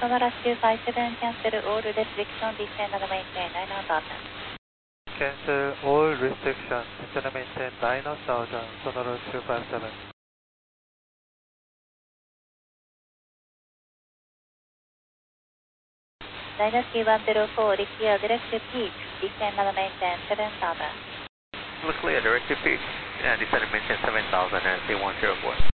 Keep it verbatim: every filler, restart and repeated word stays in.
Alpha Rush two five seven, cancel all restriction, descend and maintain nine thousand. Cancel all restrictions, descend and maintain nine thousand, Sonora two five seven. Dynasty one zero four, clear direct to peak, descend and maintain seven thousand. Look clear, direct to peak, yeah, descend and maintain seven thousand and C one zero four.